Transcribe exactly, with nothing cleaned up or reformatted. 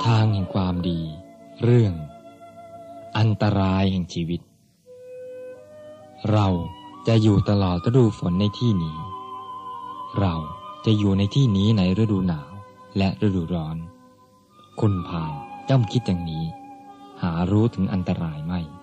ทางแห่งความดีเรื่องอันตรายแห่งชีวิตเราจะอยู่ตลอดฤดูฝนในที่นี้เราจะอยู่ในที่นี้ในฤดูหนาวและฤดูร้อนคุณผ่านย่อมคิดอย่างนี้หารู้ถึงอันตรายไม่